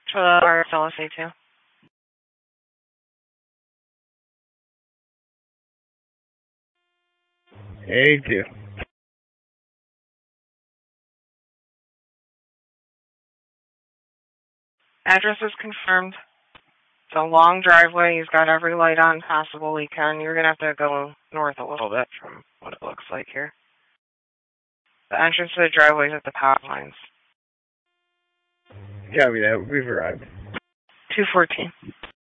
To our LSA too. A2. Address is confirmed. It's a long driveway. He's got every light on possible he can. You're gonna have to go north a little bit from what it looks like here. The entrance to the driveway is at the power lines. Copy that. We've arrived. 214.